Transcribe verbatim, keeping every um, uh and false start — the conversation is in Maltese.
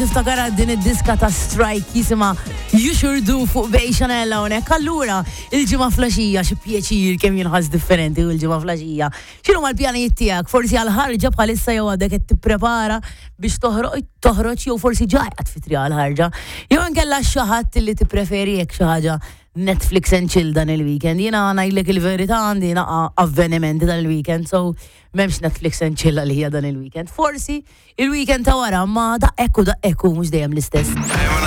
tiftakar din id-diska ta' Strike jisima You Sure Do fuq Bej Chanel hawnhekk. Allura il-ġimgħa flaxija xi pjaċir kemm jinħass differenti u l-ġimgħa flaxija. X'inhu mal-pjanijiet tiegħek? Forsi għal ħarġa bħalissa jew għadek qed tipprepara biex toħroġ toħroġ jew forsi ġajqat fitri għal ħarġa. Jew inkella xi ħadd li tippreferi jekk xi ħaġa Netflix and chill dan il-weekend. Jina ngħidlek il-verità għandi naqa' avvenimenti dan il-weekend, so m'hemmx Netflix and chill għalija dan il-weekend. Forsi il-weekend ta' wara ma da' ekku da' ekku mhux dejjem l-istess.